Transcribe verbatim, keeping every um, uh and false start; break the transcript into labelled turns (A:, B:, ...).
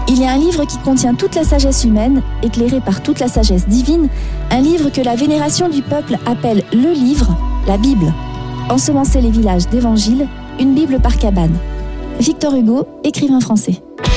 A: Il y a un livre qui contient toute la sagesse humaine, éclairée par toute la sagesse divine, un livre que la vénération du peuple appelle le livre, la Bible. Ensemencer les villages d'évangile, une Bible par cabane. Victor Hugo, écrivain français.